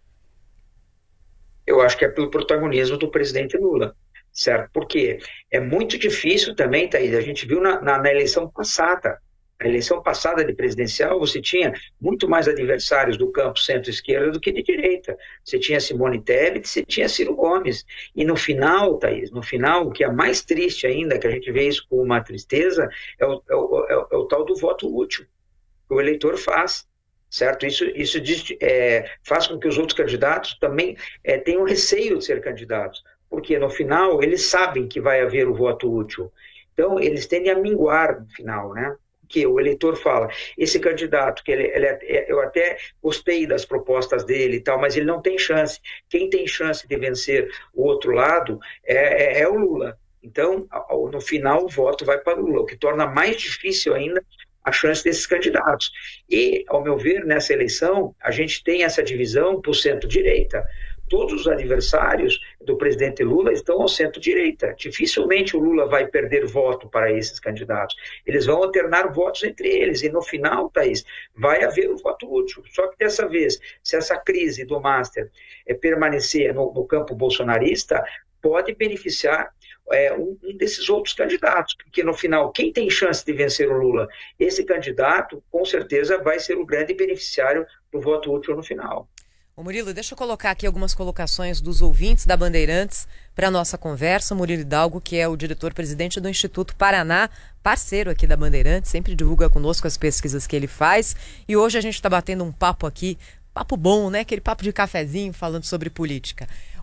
Eu acho que é pelo protagonismo do presidente Lula, certo? Porque é muito difícil também, Thaís, a gente viu na, na, na eleição passada, a eleição passada de presidencial, você tinha muito mais adversários do campo centro-esquerda do que de direita. Você tinha Simone Tebet, você tinha Ciro Gomes. E no final, Thaís, no final, o que é mais triste ainda, que a gente vê isso com uma tristeza, é o, é o, é o, é o tal do voto útil, que o eleitor faz. Certo? Isso, isso diz, é, faz com que os outros candidatos também é, tenham receio de ser candidatos, porque no final eles sabem que vai haver o voto útil. Então eles tendem a minguar no final, né? Que o eleitor fala, esse candidato, que ele, ele é, eu até gostei das propostas dele e tal, mas ele não tem chance. Quem tem chance de vencer o outro lado é, é, é o Lula. Então, no final, o voto vai para o Lula, o que torna mais difícil ainda a chance desses candidatos. E, ao meu ver, nessa eleição, a gente tem essa divisão para o centro-direita. Todos os adversários do presidente Lula estão ao centro-direita. Dificilmente o Lula vai perder voto para esses candidatos. Eles vão alternar votos entre eles. E, no final, Thaís, vai haver o voto útil. Só que, dessa vez, se essa crise do Master é, permanecer no, no campo bolsonarista, pode beneficiar é, um, um desses outros candidatos, porque no final, quem tem chance de vencer o Lula? Esse candidato, com certeza, vai ser o grande beneficiário do voto útil no final. Ô Murilo, deixa eu colocar aqui algumas colocações dos ouvintes da Bandeirantes para a nossa conversa. Murilo Hidalgo, que é o diretor-presidente do Instituto Paraná, parceiro aqui da Bandeirantes, sempre divulga conosco as pesquisas que ele faz. E hoje a gente está batendo um papo aqui, papo bom, né? Aquele papo de cafezinho falando sobre política.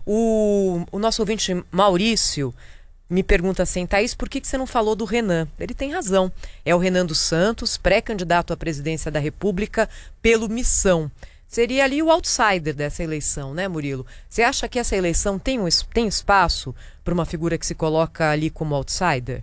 O, o nosso ouvinte Maurício me pergunta assim, Thaís, por que, que você não falou do Renan? Ele tem razão. É o Renan dos Santos, pré-candidato à presidência da República pelo Missão. Seria ali o outsider dessa eleição, né, Murilo? Você acha que essa eleição tem, um, tem espaço para uma figura que se coloca ali como outsider?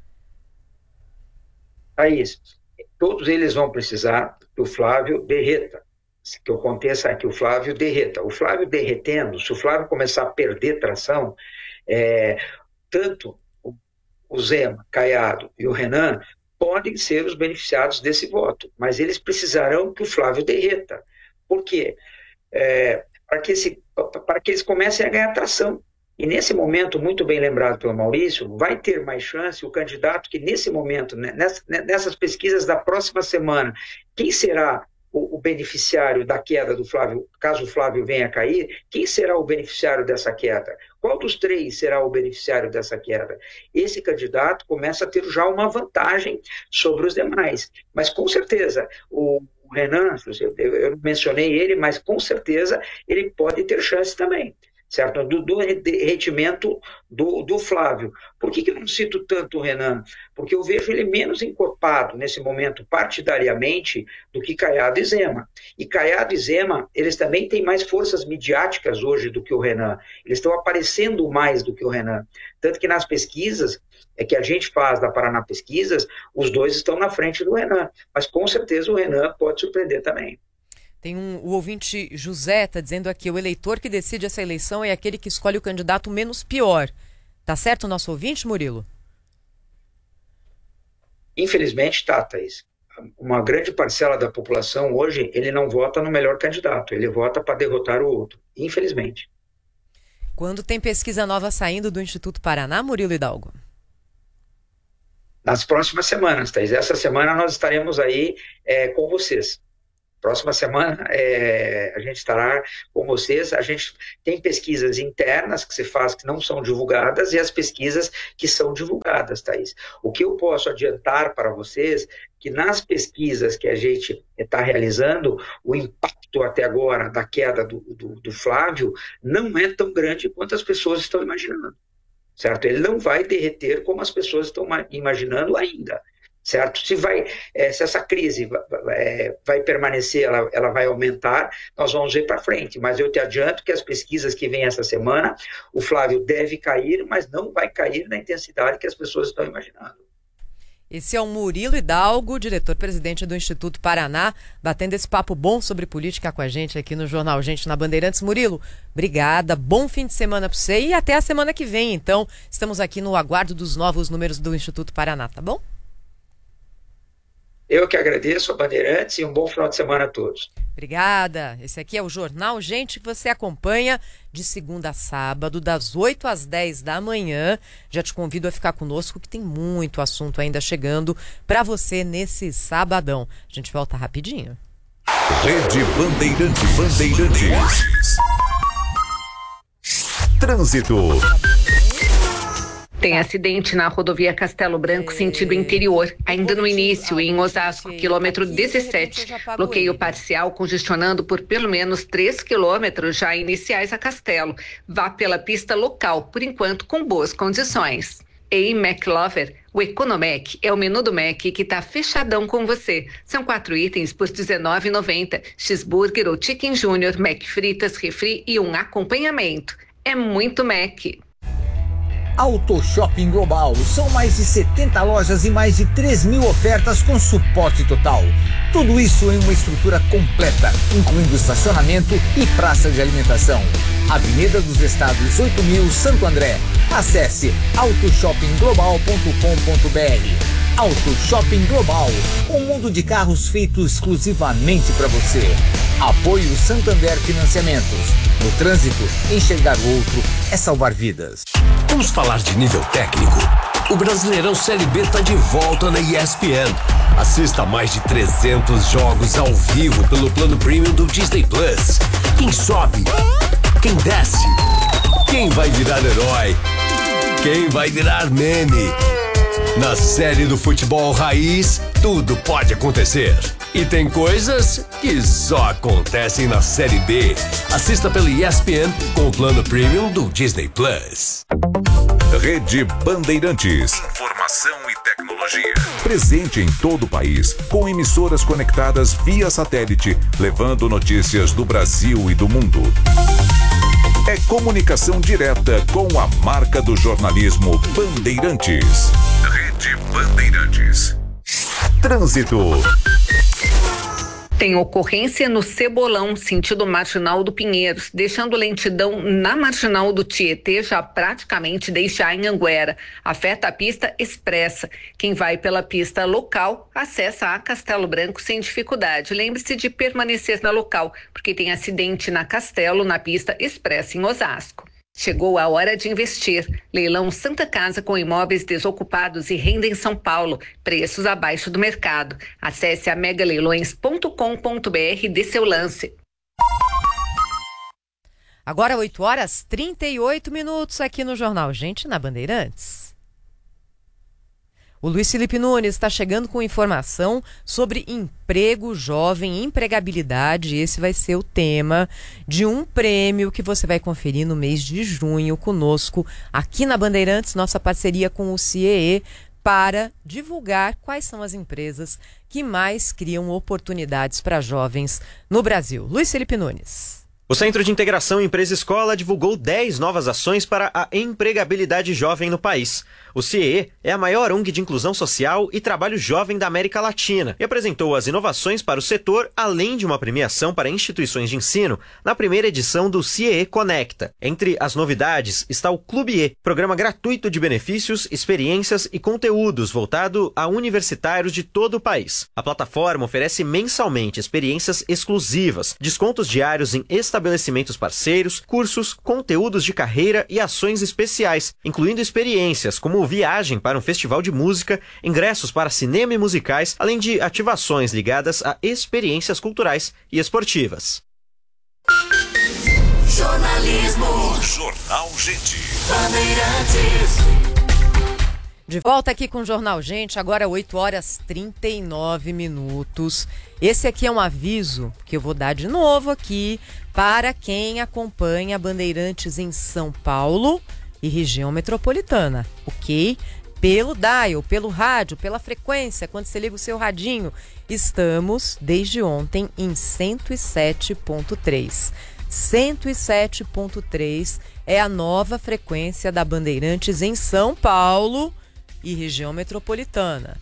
Thaís, todos eles vão precisar que o Flávio derreta. Que aconteça que o Flávio derreta. O Flávio derretendo, se o Flávio começar a perder tração, é, tanto o, o Zema, Caiado e o Renan podem ser os beneficiados desse voto, mas eles precisarão que o Flávio derreta. Por quê? É, para, que esse, para que eles comecem a ganhar tração. E nesse momento, muito bem lembrado pelo Maurício, vai ter mais chance o candidato que nesse momento, né, nessas, nessas pesquisas da próxima semana, quem será o, o beneficiário da queda do Flávio, caso o Flávio venha a cair, quem será o beneficiário dessa queda? Qual dos três será o beneficiário dessa queda? Esse candidato começa a ter já uma vantagem sobre os demais. Mas, com certeza, o O Renan, eu não mencionei ele, mas com certeza ele pode ter chance também, certo? Do, do derretimento do, do Flávio. Por que, que eu não cito tanto o Renan? Porque eu vejo ele menos encorpado nesse momento partidariamente do que Caiado e Zema. E Caiado e Zema, eles também têm mais forças midiáticas hoje do que o Renan. Eles estão aparecendo mais do que o Renan. Tanto que nas pesquisas é que a gente faz da Paraná Pesquisas, os dois estão na frente do Renan. Mas com certeza o Renan pode surpreender também. Tem um, o ouvinte José está dizendo aqui, o eleitor que decide essa eleição é aquele que escolhe o candidato menos pior. Tá certo o nosso ouvinte, Murilo? Infelizmente tá, Thaís. Uma grande parcela da população hoje, ele não vota no melhor candidato, ele vota para derrotar o outro, infelizmente. Quando tem pesquisa nova saindo do Instituto Paraná, Murilo Hidalgo? Nas próximas semanas, Thaís. Essa semana nós estaremos aí é, com vocês. Próxima semana é, a gente estará com vocês. A gente tem pesquisas internas que se faz que não são divulgadas e as pesquisas que são divulgadas, Thaís. O que eu posso adiantar para vocês que nas pesquisas que a gente está realizando, o impacto até agora da queda do, do, do Flávio não é tão grande quanto as pessoas estão imaginando. Certo? Ele não vai derreter como as pessoas estão imaginando ainda, certo? Se, vai, é, se essa crise é, vai permanecer, ela, ela vai aumentar, nós vamos ver para frente, mas eu te adianto que as pesquisas que vêm essa semana, o Flávio deve cair, mas não vai cair na intensidade que as pessoas estão imaginando. Esse é o Murilo Hidalgo, diretor-presidente do Instituto Paraná, batendo esse papo bom sobre política com a gente aqui no Jornal Gente na Bandeirantes. Murilo, obrigada, bom fim de semana para você e até a semana que vem. Então, estamos aqui no aguardo dos novos números do Instituto Paraná, tá bom? Eu que agradeço a Bandeirantes e um bom final de semana a todos. Obrigada. Esse aqui é o Jornal Gente, que você acompanha de segunda a sábado, das oito às dez da manhã. Já te convido a ficar conosco, que tem muito assunto ainda chegando para você nesse sabadão. A gente volta rapidinho. Rede Bandeirantes. Bandeirantes. Trânsito. Tem acidente na rodovia Castelo Branco, sentido interior, ainda no início, em Osasco, quilômetro dezessete. Bloqueio parcial congestionando por pelo menos três quilômetros já iniciais a Castelo. Vá pela pista local, por enquanto com boas condições. Em McLover, o Economec é o menu do Mac que está fechadão com você. São quatro itens por dezenove reais e noventa centavos. Cheeseburger ou Chicken Júnior, Mac fritas, refri e um acompanhamento. É muito Mac. Auto Shopping Global. São mais de setenta lojas e mais de três mil ofertas com suporte total. Tudo isso em uma estrutura completa, incluindo estacionamento e praça de alimentação. Avenida dos Estados oito mil, Santo André. Acesse auto shopping global ponto com ponto b r. Auto Shopping Global, um mundo de carros feito exclusivamente para você. Apoio Santander Financiamentos. No trânsito, enxergar o outro é salvar vidas. Vamos falar de nível técnico. O Brasileirão Série B está de volta na E S P N. Assista a mais de trezentos jogos ao vivo pelo plano premium do Disney Plus. Quem sobe? Quem desce? Quem vai virar herói? Quem vai virar meme? Na série do futebol raiz, tudo pode acontecer. E tem coisas que só acontecem na Série B. Assista pelo E S P N com o plano premium do Disney Plus. Rede Bandeirantes. Informação e tecnologia. Presente em todo o país, com emissoras conectadas via satélite, levando notícias do Brasil e do mundo. É comunicação direta com a marca do jornalismo Bandeirantes. Rede Bandeirantes. Trânsito. Tem ocorrência no Cebolão, sentido Marginal do Pinheiros, deixando lentidão na Marginal do Tietê, já praticamente desde a Anhanguera. Afeta a pista expressa. Quem vai pela pista local, acessa a Castelo Branco sem dificuldade. Lembre-se de permanecer na local, porque tem acidente na Castelo, na pista expressa em Osasco. Chegou a hora de investir. Leilão Santa Casa com imóveis desocupados e renda em São Paulo. Preços abaixo do mercado. Acesse a mega leilões ponto com ponto b r e dê seu lance. Agora oito horas e trinta e oito minutos aqui no Jornal Gente na Bandeirantes. O Luiz Felipe Nunes está chegando com informação sobre emprego jovem, empregabilidade. Esse vai ser o tema de um prêmio que você vai conferir no mês de junho conosco aqui na Bandeirantes, nossa parceria com o C I E E, para divulgar quais são as empresas que mais criam oportunidades para jovens no Brasil. Luiz Felipe Nunes. O Centro de Integração Empresa Escola divulgou dez novas ações para a empregabilidade jovem no país. O C I E E é a maior O N G de inclusão social e trabalho jovem da América Latina e apresentou as inovações para o setor, além de uma premiação para instituições de ensino, na primeira edição do C I E E Conecta. Entre as novidades está o Clube E, programa gratuito de benefícios, experiências e conteúdos voltado a universitários de todo o país. A plataforma oferece mensalmente experiências exclusivas, descontos diários em estabelecimentos parceiros, cursos, conteúdos de carreira e ações especiais, incluindo experiências como viagem para um festival de música, ingressos para cinema e musicais, além de ativações ligadas a experiências culturais e esportivas. Jornalismo. Jornal Gente. Bandeirantes. De volta aqui com o Jornal Gente, agora oito horas e trinta e nove minutos. Esse aqui é um aviso que eu vou dar de novo aqui para quem acompanha Bandeirantes em São Paulo e região metropolitana, ok? Pelo dial, pelo rádio, pela frequência, quando você liga o seu radinho, estamos desde ontem em cento e sete ponto três. cento e sete ponto três é a nova frequência da Bandeirantes em São Paulo e região metropolitana.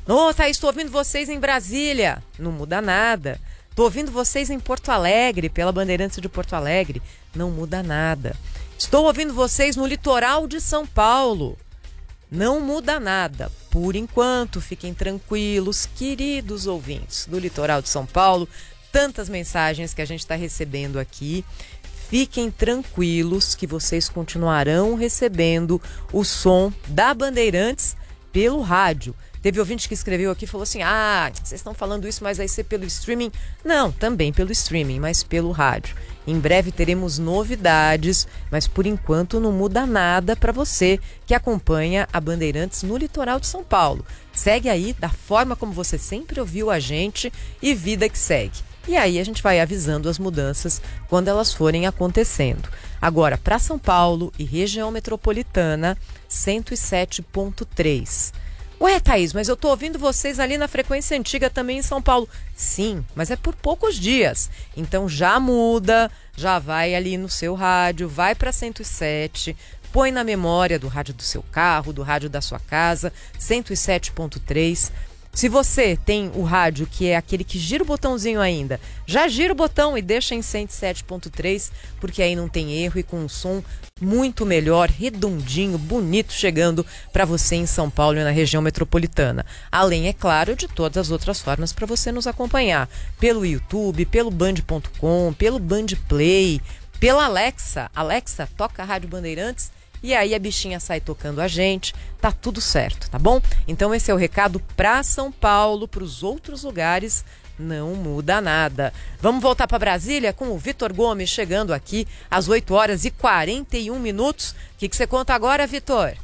Ô, oh, Thaís, estou ouvindo vocês em Brasília. Não muda nada. Estou ouvindo vocês em Porto Alegre, pela Bandeirantes de Porto Alegre. Não muda nada. Estou ouvindo vocês no litoral de São Paulo. Não muda nada. Por enquanto, fiquem tranquilos, queridos ouvintes do litoral de São Paulo. Tantas mensagens que a gente está recebendo aqui. Fiquem tranquilos que vocês continuarão recebendo o som da Bandeirantes pelo rádio. Teve ouvinte que escreveu aqui e falou assim, ah, vocês estão falando isso, mas vai ser pelo streaming? Não, também pelo streaming, mas pelo rádio. Em breve teremos novidades, mas por enquanto não muda nada para você que acompanha a Bandeirantes no litoral de São Paulo. Segue aí da forma como você sempre ouviu a gente e vida que segue. E aí a gente vai avisando as mudanças quando elas forem acontecendo. Agora, para São Paulo e região metropolitana, cento e sete ponto três. Ué, Thaís, mas eu tô ouvindo vocês ali na frequência antiga também em São Paulo. Sim, mas é por poucos dias. Então já muda, já vai ali no seu rádio, vai para cento e sete, põe na memória do rádio do seu carro, do rádio da sua casa, cento e sete ponto três. Se você tem o rádio que é aquele que gira o botãozinho ainda, já gira o botão e deixa em cento e sete ponto três, porque aí não tem erro e com um som muito melhor, redondinho, bonito, chegando para você em São Paulo e na região metropolitana. Além, é claro, de todas as outras formas para você nos acompanhar. Pelo YouTube, pelo band ponto com, pelo Band Play, pela Alexa. Alexa, toca a Rádio Bandeirantes. E aí a bichinha sai tocando a gente, tá tudo certo, tá bom? Então esse é o recado para São Paulo, para os outros lugares não muda nada. Vamos voltar para Brasília com o Vitor Gomes chegando aqui às oito horas e quarenta e um minutos. O que que você conta agora, Vitor?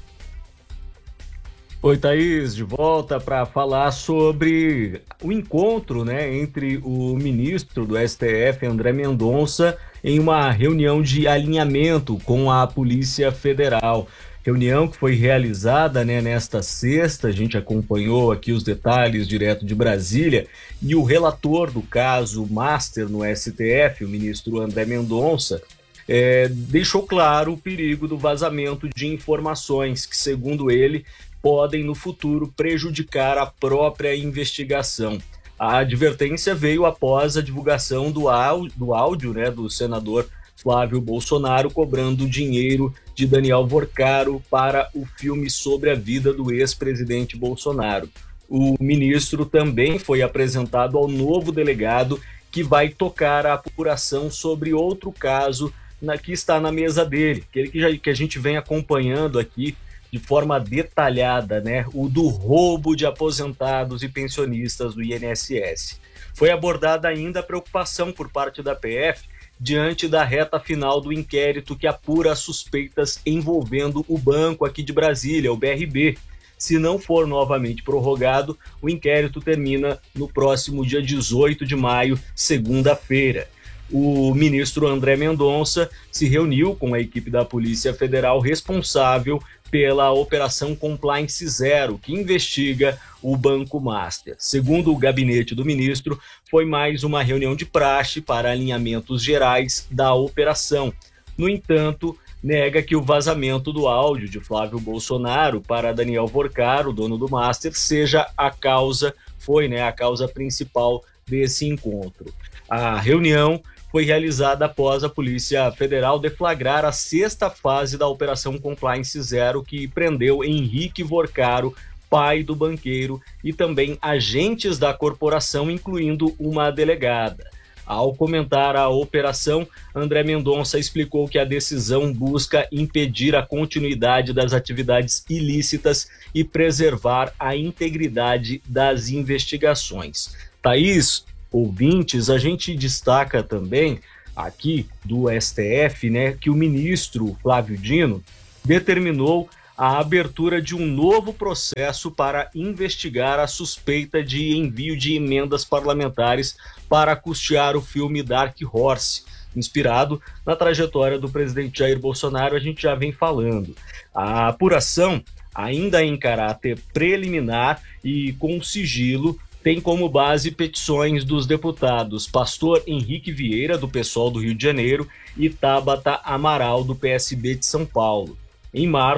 Oi, Thaís, de volta para falar sobre o encontro, né, entre o ministro do S T F, André Mendonça, em uma reunião de alinhamento com a Polícia Federal. Reunião que foi realizada, né, nesta sexta, a gente acompanhou aqui os detalhes direto de Brasília, e o relator do caso Master no S T F, o ministro André Mendonça, é, deixou claro o perigo do vazamento de informações que, segundo ele, podem no futuro prejudicar a própria investigação. A advertência veio após a divulgação do áudio, do, áudio, né, do senador Flávio Bolsonaro cobrando dinheiro de Daniel Vorcaro para o filme sobre a vida do ex-presidente Bolsonaro. O ministro também foi apresentado ao novo delegado que vai tocar a apuração sobre outro caso na, que está na mesa dele, aquele que, já, que a gente vem acompanhando aqui de forma detalhada, né? O do roubo de aposentados e pensionistas do I N S S. Foi abordada ainda a preocupação por parte da P F diante da reta final do inquérito que apura as suspeitas envolvendo o banco aqui de Brasília, o B R B. Se não for novamente prorrogado, o inquérito termina no próximo dia dezoito de maio, segunda-feira. O ministro André Mendonça se reuniu com a equipe da Polícia Federal responsável pela Operação Compliance Zero, que investiga o Banco Master. Segundo o gabinete do ministro, foi mais uma reunião de praxe para alinhamentos gerais da operação. No entanto, nega que o vazamento do áudio de Flávio Bolsonaro para Daniel Vorcaro, dono do Master, seja a causa, foi né, a causa principal desse encontro. A reunião foi realizada após a Polícia Federal deflagrar a sexta fase da Operação Compliance Zero, que prendeu Henrique Vorcaro, pai do banqueiro, e também agentes da corporação, incluindo uma delegada. Ao comentar a operação, André Mendonça explicou que a decisão busca impedir a continuidade das atividades ilícitas e preservar a integridade das investigações. Thaís, ouvintes, a gente destaca também aqui do S T F, né, que o ministro Flávio Dino determinou a abertura de um novo processo para investigar a suspeita de envio de emendas parlamentares para custear o filme Dark Horse, inspirado na trajetória do presidente Jair Bolsonaro. A gente já vem falando. A apuração, ainda em caráter preliminar e com sigilo, tem como base petições dos deputados Pastor Henrique Vieira, do PSOL do Rio de Janeiro, e Tabata Amaral, do P S B de São Paulo. Em março,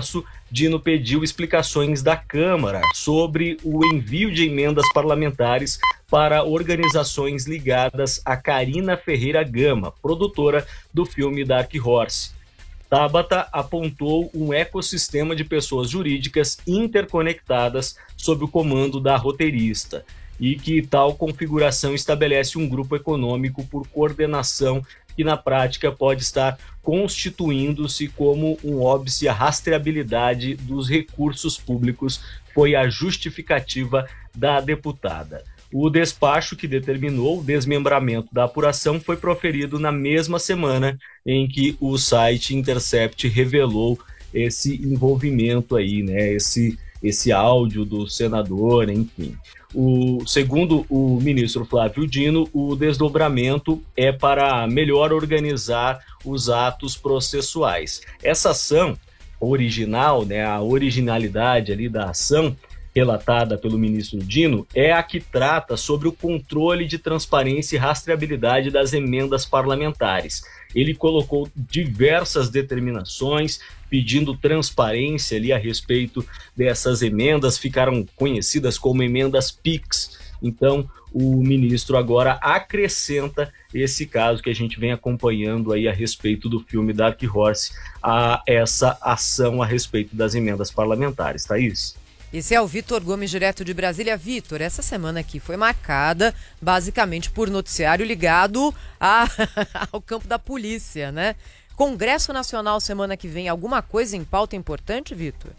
Dino pediu explicações da Câmara sobre o envio de emendas parlamentares para organizações ligadas a Carina Ferreira Gama, produtora do filme Dark Horse. Tabata apontou um ecossistema de pessoas jurídicas interconectadas sob o comando da roteirista e que tal configuração estabelece um grupo econômico por coordenação que na prática pode estar constituindo-se como um óbice à rastreabilidade dos recursos públicos, foi a justificativa da deputada. O despacho que determinou o desmembramento da apuração foi proferido na mesma semana em que o site Intercept revelou esse envolvimento aí, né, esse, esse áudio do senador, enfim. O, segundo o ministro Flávio Dino, o desdobramento é para melhor organizar os atos processuais. Essa ação original, né, a originalidade ali da ação relatada pelo ministro Dino é a que trata sobre o controle de transparência e rastreabilidade das emendas parlamentares. Ele colocou diversas determinações pedindo transparência ali a respeito dessas emendas, ficaram conhecidas como emendas PIX. Então, o ministro agora acrescenta esse caso que a gente vem acompanhando aí a respeito do filme Dark Horse, a essa ação a respeito das emendas parlamentares. Thaís? Esse é o Vitor Gomes, direto de Brasília. Vitor, essa semana aqui foi marcada basicamente por noticiário ligado a, ao campo da polícia, né? Congresso Nacional semana que vem, alguma coisa em pauta importante, Vitor?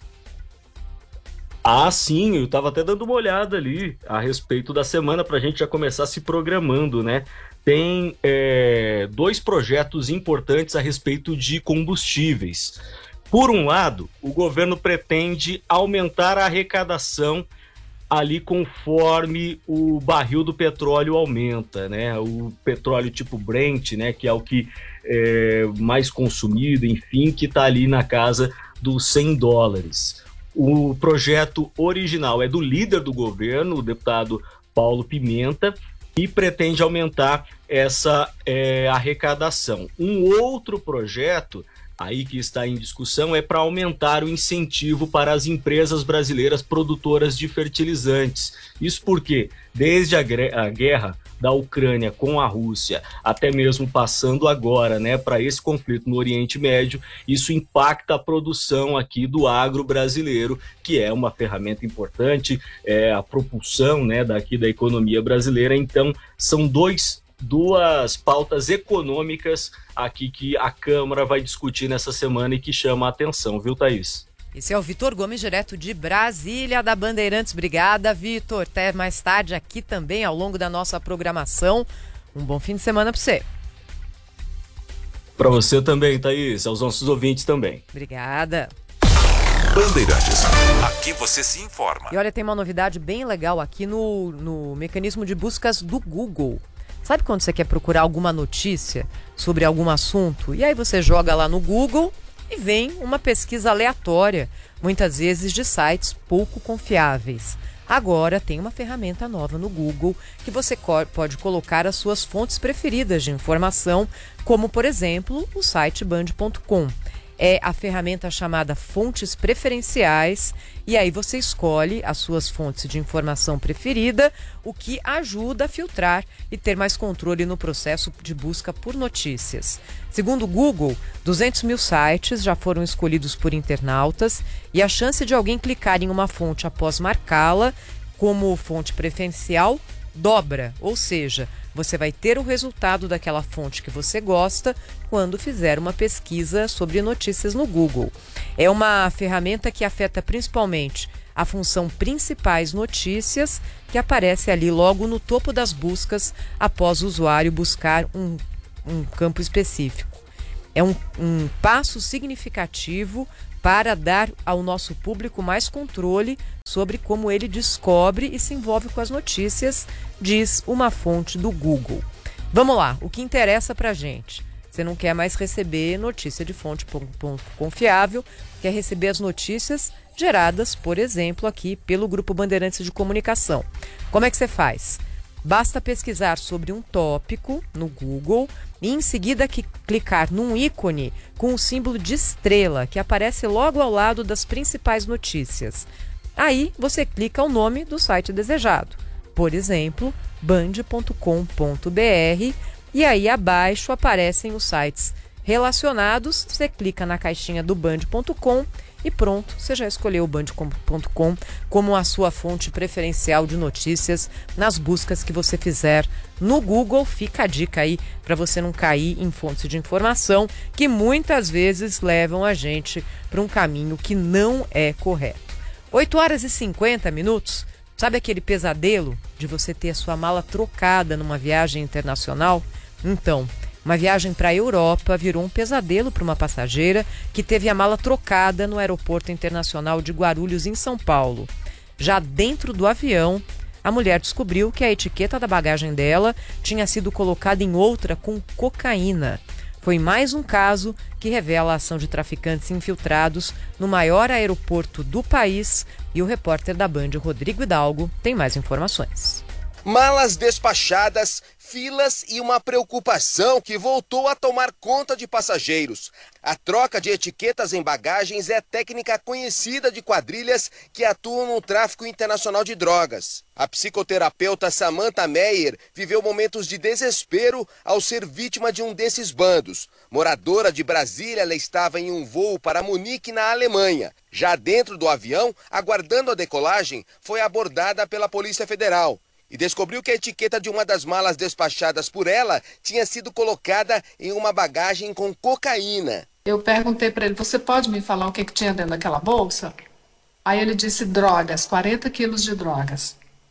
Ah, sim, eu estava até dando uma olhada ali a respeito da semana para a gente já começar se programando, né? Tem é, dois projetos importantes a respeito de combustíveis. Por um lado, o governo pretende aumentar a arrecadação ali conforme o barril do petróleo aumenta, né? O petróleo tipo Brent, né? Que é o que é mais consumido, enfim, que está ali na casa dos cem dólares. O projeto original é do líder do governo, o deputado Paulo Pimenta, e pretende aumentar essa é, arrecadação. Um outro projeto aí que está em discussão é para aumentar o incentivo para as empresas brasileiras produtoras de fertilizantes. Isso porque, desde a, a guerra da Ucrânia com a Rússia, até mesmo passando agora, né, para esse conflito no Oriente Médio, isso impacta a produção aqui do agro brasileiro, que é uma ferramenta importante, é a propulsão, né, daqui da economia brasileira. Então, são dois duas pautas econômicas aqui que a Câmara vai discutir nessa semana e que chama a atenção, viu, Thaís? Esse é o Vitor Gomes, direto de Brasília, da Bandeirantes. Obrigada, Vitor. Até mais tarde aqui também, ao longo da nossa programação. Um bom fim de semana para você. Para você também, Thaís. Aos nossos ouvintes também. Obrigada. Bandeirantes, aqui você se informa. E olha, tem uma novidade bem legal aqui no, no mecanismo de buscas do Google. Sabe quando você quer procurar alguma notícia sobre algum assunto? E aí você joga lá no Google e vem uma pesquisa aleatória, muitas vezes de sites pouco confiáveis. Agora tem uma ferramenta nova no Google que você co- pode colocar as suas fontes preferidas de informação, como, por exemplo, o site band ponto com. É a ferramenta chamada Fontes Preferenciais, e aí você escolhe as suas fontes de informação preferida, o que ajuda a filtrar e ter mais controle no processo de busca por notícias. Segundo o Google, duzentos mil sites já foram escolhidos por internautas e a chance de alguém clicar em uma fonte após marcá-la como fonte preferencial dobra, ou seja, você vai ter o resultado daquela fonte que você gosta quando fizer uma pesquisa sobre notícias no Google. É uma ferramenta que afeta principalmente a função Principais Notícias, que aparece ali logo no topo das buscas após o usuário buscar um, um campo específico. É um, um passo significativo para dar ao nosso público mais controle sobre como ele descobre e se envolve com as notícias, diz uma fonte do Google. Vamos lá, o que interessa pra gente? Você não quer mais receber notícia de fonte pouco confiável, quer receber as notícias geradas, por exemplo, aqui pelo Grupo Bandeirantes de Comunicação. Como é que você faz? Basta pesquisar sobre um tópico no Google e em seguida que clicar num ícone com o símbolo de estrela que aparece logo ao lado das principais notícias. Aí você clica o nome do site desejado, por exemplo, band ponto com ponto br, e aí abaixo aparecem os sites relacionados. Você clica na caixinha do band ponto com e pronto, você já escolheu o band ponto com como a sua fonte preferencial de notícias nas buscas que você fizer no Google. Fica a dica aí para você não cair em fontes de informação que muitas vezes levam a gente para um caminho que não é correto. oito horas e cinquenta minutos. Sabe aquele pesadelo de você ter a sua mala trocada numa viagem internacional? Então, uma viagem para a Europa virou um pesadelo para uma passageira que teve a mala trocada no Aeroporto Internacional de Guarulhos, em São Paulo. Já dentro do avião, a mulher descobriu que a etiqueta da bagagem dela tinha sido colocada em outra com cocaína. Foi mais um caso que revela a ação de traficantes infiltrados no maior aeroporto do país, e o repórter da Band, Rodrigo Hidalgo, tem mais informações. Malas despachadas, filas e uma preocupação que voltou a tomar conta de passageiros. A troca de etiquetas em bagagens é técnica conhecida de quadrilhas que atuam no tráfico internacional de drogas. A psicoterapeuta Samantha Meyer viveu momentos de desespero ao ser vítima de um desses bandos. Moradora de Brasília, ela estava em um voo para Munique, na Alemanha. Já dentro do avião, aguardando a decolagem, foi abordada pela Polícia Federal e descobriu que a etiqueta de uma das malas despachadas por ela tinha sido colocada em uma bagagem com cocaína. Eu perguntei para ele, você pode me falar o que, que tinha dentro daquela bolsa? Aí ele disse drogas, quarenta quilos de drogas.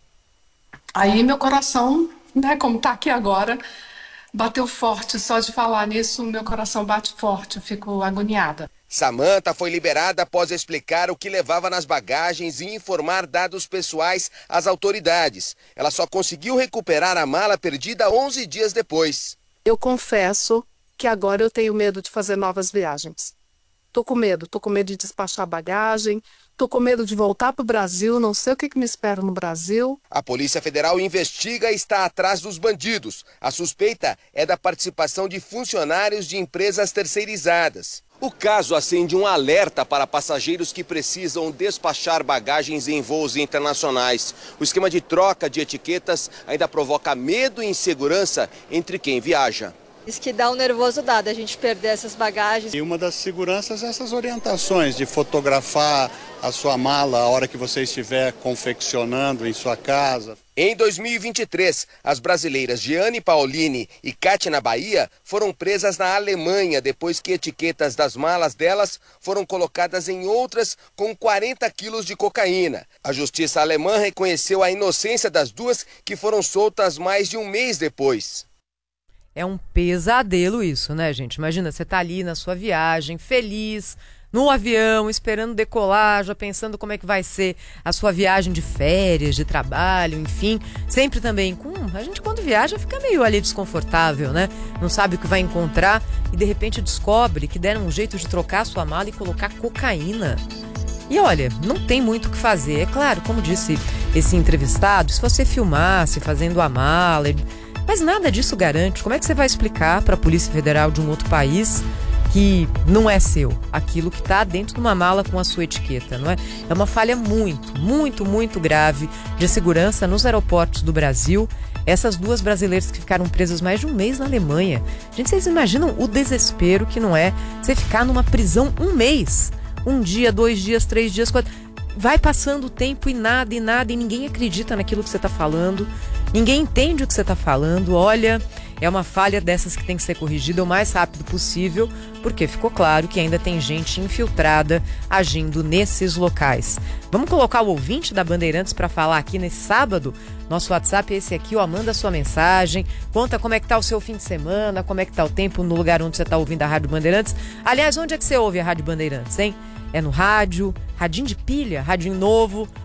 Aí meu coração, né, como está aqui agora, bateu forte. Só de falar nisso, meu coração bate forte, eu fico agoniada. Samantha foi liberada após explicar o que levava nas bagagens e informar dados pessoais às autoridades. Ela só conseguiu recuperar a mala perdida onze dias depois. Eu confesso que agora eu tenho medo de fazer novas viagens. Tô com medo, tô com medo de despachar bagagem, tô com medo de voltar para o Brasil, não sei o que, que me espera no Brasil. A Polícia Federal investiga e está atrás dos bandidos. A suspeita é da participação de funcionários de empresas terceirizadas. O caso acende um alerta para passageiros que precisam despachar bagagens em voos internacionais. O esquema de troca de etiquetas ainda provoca medo e insegurança entre quem viaja. Isso que dá um nervoso dado, a gente perder essas bagagens. E uma das seguranças é essas orientações de fotografar a sua mala a hora que você estiver confeccionando em sua casa. Em dois mil e vinte e três, as brasileiras Giane Paolini e Kátia na Bahia foram presas na Alemanha depois que etiquetas das malas delas foram colocadas em outras com quarenta quilos de cocaína. A justiça alemã reconheceu a inocência das duas, que foram soltas mais de um mês depois. É um pesadelo isso, né, gente? Imagina, você tá ali na sua viagem, feliz, no avião, esperando decolar, já pensando como é que vai ser a sua viagem de férias, de trabalho, enfim. Sempre também com... A gente quando viaja fica meio ali desconfortável, né? Não sabe o que vai encontrar e de repente descobre que deram um jeito de trocar a sua mala e colocar cocaína. E olha, não tem muito o que fazer. É claro, como disse esse entrevistado, se você filmasse fazendo a mala... Mas nada disso garante. Como é que você vai explicar para a Polícia Federal de um outro país que não é seu aquilo que está dentro de uma mala com a sua etiqueta, não é? É uma falha muito, muito, muito grave de segurança nos aeroportos do Brasil. Essas duas brasileiras que ficaram presas mais de um mês na Alemanha. Gente, vocês imaginam o desespero que não é você ficar numa prisão um mês? Um dia, dois dias, três dias, quatro... Vai passando o tempo e nada, e nada, e ninguém acredita naquilo que você está falando. Ninguém entende o que você está falando. Olha, é uma falha dessas que tem que ser corrigida o mais rápido possível, porque ficou claro que ainda tem gente infiltrada agindo nesses locais. Vamos colocar o ouvinte da Bandeirantes para falar aqui nesse sábado? Nosso WhatsApp é esse aqui, ó, manda sua mensagem, conta como é que tá o seu fim de semana, como é que tá o tempo no lugar onde você está ouvindo a Rádio Bandeirantes. Aliás, onde é que você ouve a Rádio Bandeirantes, hein? É no rádio, radinho de pilha, radinho novo,